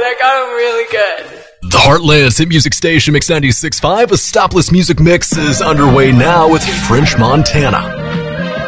I got them really good. The Heartland's hit music station Mix 96.5, a stopless music mix is underway now with French Montana.